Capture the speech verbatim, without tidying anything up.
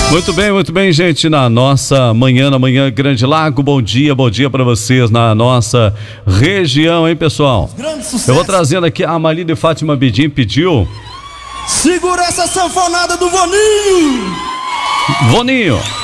Muito bem, muito bem, gente, na nossa manhã, na manhã Grande Lago, bom dia, bom dia pra vocês na nossa região, hein, pessoal? Eu vou trazendo aqui, a Marília de Fátima Bidim pediu. Segura essa sanfonada do Voninho! Voninho!